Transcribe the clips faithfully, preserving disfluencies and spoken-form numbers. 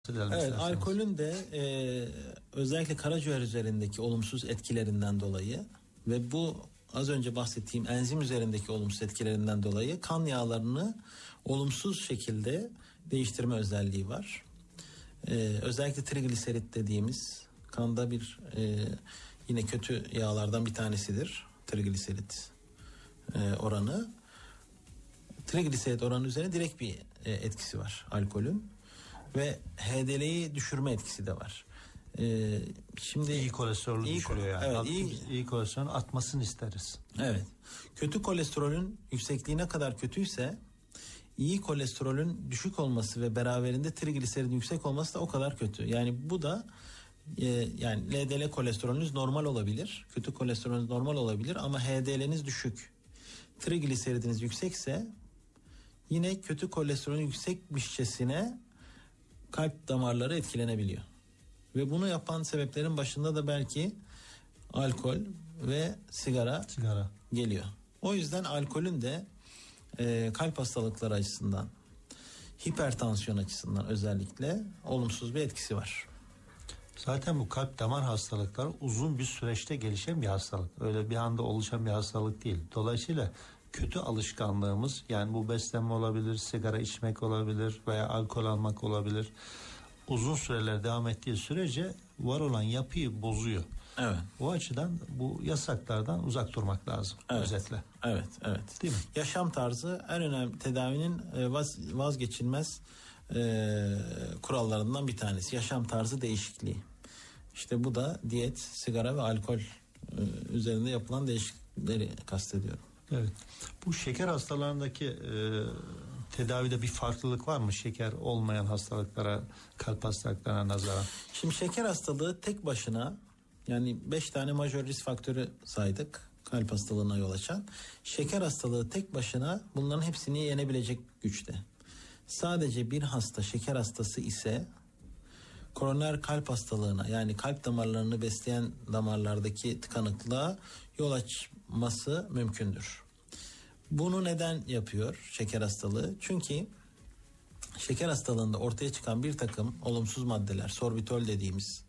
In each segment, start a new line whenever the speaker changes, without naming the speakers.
Evet, alkolün de e, özellikle karaciğer üzerindeki olumsuz etkilerinden dolayı ve bu az önce bahsettiğim enzim üzerindeki olumsuz etkilerinden dolayı kan yağlarını olumsuz şekilde değiştirme özelliği var. E, özellikle trigliserit dediğimiz kanda bir e, yine kötü yağlardan bir tanesidir trigliserit e, oranı. Trigliserit oranı üzerine direkt bir e, etkisi var alkolün. Ve H D L'yi düşürme etkisi de var. Ee, şimdi
iyi kolesterolü iyi düşürüyor yani.
Evet, iyi,
iyi kolesterolün atmasını isteriz.
Evet. Kötü kolesterolün yüksekliği ne kadar kötüyse iyi kolesterolün düşük olması ve beraberinde trigliseridin yüksek olması da o kadar kötü. Yani bu da e, yani L D L kolesterolünüz normal olabilir. Kötü kolesterolünüz normal olabilir ama H D L'niz düşük. Trigliseridiniz yüksekse yine kötü kolesterolün yüksekmişçesine kalp damarları etkilenebiliyor. Ve bunu yapan sebeplerin başında da belki alkol ve sigara, sigara. geliyor. O yüzden alkolün de e, kalp hastalıkları açısından, hipertansiyon açısından özellikle olumsuz bir etkisi var.
Zaten bu kalp damar hastalıkları uzun bir süreçte gelişen bir hastalık. Öyle bir anda oluşan bir hastalık değil. Dolayısıyla kötü alışkanlığımız, yani bu beslenme olabilir, sigara içmek olabilir veya alkol almak olabilir. Uzun süreler devam ettiği sürece var olan yapıyı bozuyor.
Evet.
O açıdan bu yasaklardan uzak durmak lazım.
Evet.
Özetle.
Evet, evet.
Değil mi?
Yaşam tarzı en önemli tedavinin vaz, vazgeçilmez e, kurallarından bir tanesi. Yaşam tarzı değişikliği. İşte bu da diyet, sigara ve alkol e, üzerinde yapılan değişiklikleri kastediyorum.
Evet. Bu şeker hastalarındaki e, tedavide bir farklılık var mı? Şeker olmayan hastalıklara, kalp hastalıklarına nazaran.
Şimdi şeker hastalığı tek başına, yani beş tane majör risk faktörü saydık kalp hastalığına yol açan. Şeker hastalığı tek başına bunların hepsini yenebilecek güçte. Sadece bir hasta şeker hastası ise koroner kalp hastalığına, yani kalp damarlarını besleyen damarlardaki tıkanıklığa yol açması mümkündür. Bunu neden yapıyor şeker hastalığı? Çünkü şeker hastalığında ortaya çıkan bir takım olumsuz maddeler, sorbitol dediğimiz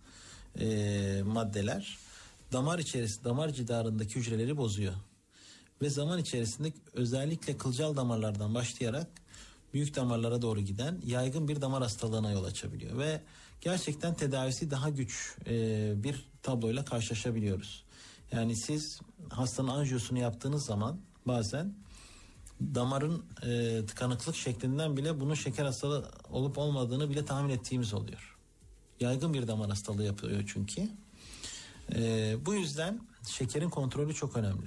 e, maddeler damar içerisinde, damar cidarındaki hücreleri bozuyor. Ve zaman içerisinde özellikle kılcal damarlardan başlayarak büyük damarlara doğru giden yaygın bir damar hastalığına yol açabiliyor. Ve gerçekten tedavisi daha güç e, bir tabloyla karşılaşabiliyoruz. Yani siz hastanın anjiyosunu yaptığınız zaman bazen damarın e, tıkanıklık şeklinden bile bunun şeker hastalığı olup olmadığını bile tahmin ettiğimiz oluyor. Yaygın bir damar hastalığı yapıyor çünkü. E, bu yüzden şekerin kontrolü çok önemli.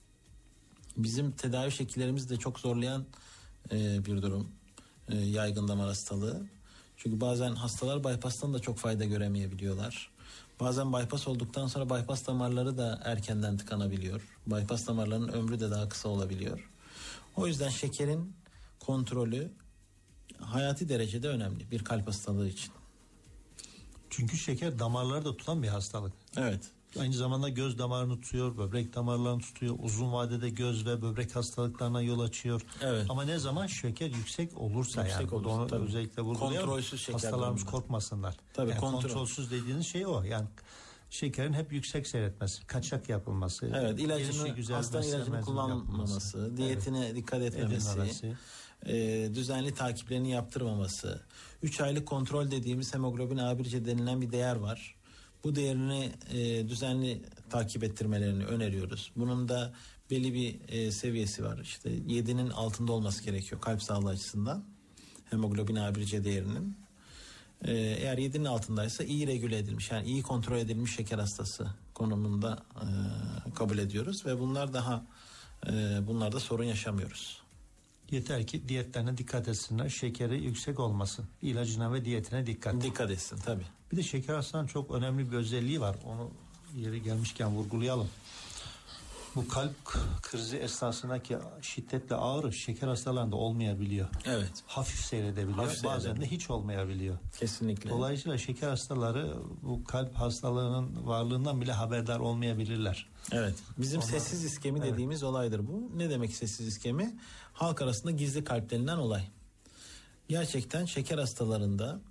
Bizim tedavi şekillerimizi de çok zorlayan e, bir durum e, yaygın damar hastalığı. Çünkü bazen hastalar bypass'tan da çok fayda göremeyebiliyorlar. Bazen bypass olduktan sonra bypass damarları da erkenden tıkanabiliyor. Bypass damarlarının ömrü de daha kısa olabiliyor. O yüzden şekerin kontrolü hayati derecede önemli bir kalp hastalığı için.
Çünkü şeker damarları da tutan bir hastalık.
Evet.
Aynı zamanda göz damarını tutuyor, böbrek damarlarını tutuyor. Uzun vadede göz ve böbrek hastalıklarına yol açıyor.
Evet.
Ama ne zaman şeker yüksek olursa,
yüksek
yani
olursa,
onu
tabii.
özellikle vurgulayalım.
Kontrolsüz şeker
hastalarımız
durumunda
korkmasınlar.
Tabii,
yani
kontrol.
kontrolsüz dediğiniz şey o. Yani şekerin hep yüksek seyretmesi, kaçak yapılması.
Evet, ilacını, hastanın ilacını kullanmaması, yapılması, diyetine evet. dikkat etmemesi, e, düzenli takiplerini yaptırmaması, üç aylık kontrol dediğimiz hemoglobin A bir C denilen bir değer var. Bu değerini e, düzenli takip ettirmelerini öneriyoruz. Bunun da belli bir e, seviyesi var. İşte yedinin altında olması gerekiyor kalp sağlığı açısından. Hemoglobin A bir C değerinin. E, eğer yedinin altındaysa iyi regüle edilmiş, yani iyi kontrol edilmiş şeker hastası konumunda e, kabul ediyoruz ve bunlar daha e, bunlarda sorun yaşamıyoruz.
Yeter ki diyetlerine dikkat etsinler. Şekeri yüksek olmasın. İlacına ve diyetine dikkat.
Dikkat etsin tabii.
Bir de şeker hastalığının çok önemli bir özelliği var. Onu yeri gelmişken vurgulayalım. Bu kalp krizi esnasındaki şiddetle ağrı şeker hastalarında olmayabiliyor.
Evet.
Hafif seyredebiliyor.
Hafif
bazen
seyredebiliyor.
de hiç olmayabiliyor.
Kesinlikle.
Dolayısıyla şeker hastaları bu kalp hastalığının varlığından bile haberdar olmayabilirler.
Evet. Bizim
Onlar,
sessiz iskemi
evet.
dediğimiz olaydır bu. Ne demek sessiz iskemi? Halk arasında gizli kalp denilen olay. Gerçekten şeker hastalarında